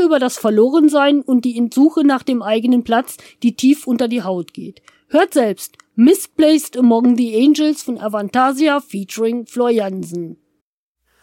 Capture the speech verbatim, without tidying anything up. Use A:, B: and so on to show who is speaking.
A: über das Verlorensein und die Suche nach dem eigenen Platz, die tief unter die Haut geht. Hört selbst Misplaced Among the Angels von Avantasia featuring Floor Jansen.